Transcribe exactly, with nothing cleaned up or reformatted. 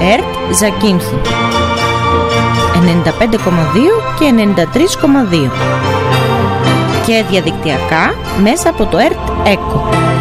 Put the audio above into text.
ΕΡΤ Ζακίνθου ενενήντα πέντε κόμμα δύο και ενενήντα τρία κόμμα δύο και διαδικτυακά μέσα από το ΕΡΤ ΕΚΟ.